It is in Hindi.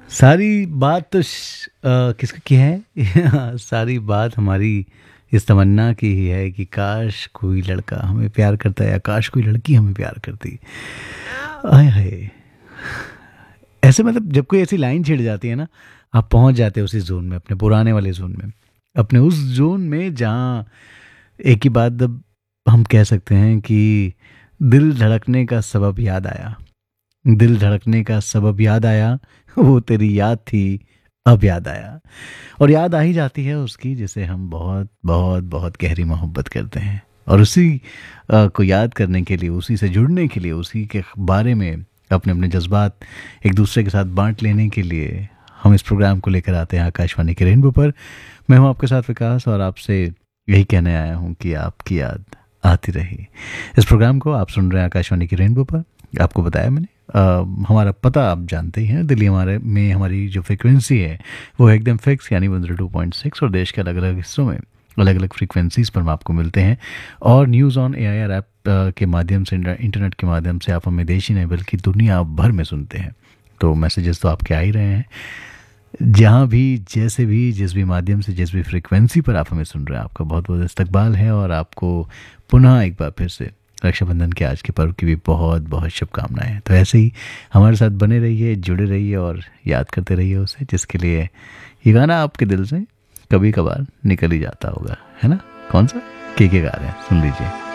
सारी बात तो किसकी की है? सारी बात हमारी इस तमन्ना की ही है कि काश कोई लड़का हमें प्यार करता या काश कोई लड़की हमें प्यार करती। आय हाय। ऐसे मतलब जब कोई ऐसी लाइन छिड़ जाती है ना, आप पहुंच जाते हो उसी जोन में, अपने पुराने वाले जोन में, अपने उस जोन में जहाँ एक ही बात अब हम कह सकते हैं कि दिल धड़कने का सबब याद आया। दिल धड़कने का सबब याद आया, वो तेरी याद थी, अब याद आया। और याद आ ही जाती है उसकी जिसे हम बहुत बहुत बहुत गहरी मोहब्बत करते हैं। और उसी को याद करने के लिए, उसी से जुड़ने के लिए, उसी के बारे में अपने अपने जज्बात एक दूसरे के साथ बांट लेने के लिए हम इस प्रोग्राम को लेकर आते हैं आकाशवाणी के रेनबो पर। मैं हूं आपके साथ विकास और आपसे यही कहने आया हूं कि आपकी याद आती रही। इस प्रोग्राम को आप सुन रहे हैं आकाशवाणी के रेनबो पर। आपको बताया मैंने, हमारा पता आप जानते ही हैं। दिल्ली हमारे में हमारी जो फ्रिक्वेंसी है वो है एकदम फिक्स, यानी 102.6। और देश के अलग अलग हिस्सों में अलग अलग फ्रीक्वेंसीज पर हम आपको मिलते हैं। और न्यूज़ ऑन एआईआर ऐप के माध्यम से, इंटरनेट के माध्यम से आप हमें देश ही नहीं बल्कि दुनिया भर में सुनते हैं। तो मैसेजेस तो आपके आ ही रहे हैं। जहाँ भी, जैसे भी, जिस भी माध्यम से, जिस भी फ्रिक्वेंसी पर आप हमें सुन रहे हैं, आपका बहुत बहुत इस्तकबाल है। और आपको पुनः एक बार फिर से रक्षाबंधन के आज के पर्व की भी बहुत बहुत शुभकामनाएं। तो ऐसे ही हमारे साथ बने रहिए, जुड़े रहिए और याद करते रहिए उसे, जिसके लिए ये गाना आपके दिल से कभी कभार निकल ही जाता होगा, है ना? कौन सा? के गा रहे हैं, सुन लीजिए।